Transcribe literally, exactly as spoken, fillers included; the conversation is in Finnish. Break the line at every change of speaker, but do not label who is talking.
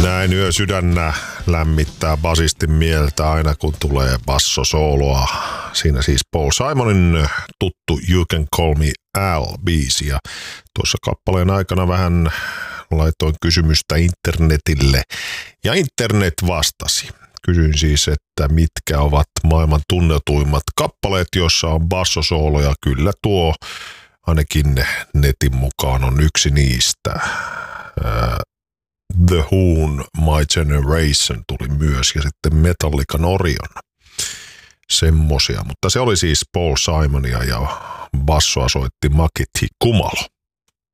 Näin yösydännä lämmittää basistin mieltä aina kun tulee bassosooloa. Siinä siis Paul Simonin tuttu You Can Call Me Al-biisi. Ja tuossa kappaleen aikana vähän laitoin kysymystä internetille ja internet vastasi. Kysyin siis, että mitkä ovat maailman tunnetuimmat kappaleet, joissa on bassosooloja. Kyllä tuo ainakin netin mukaan on yksi niistä. The Who'n My Generation tuli myös ja sitten Metallican Orion. Semmosia, mutta se oli siis Paul Simonia ja bassoa soitti Maketi Kumalo.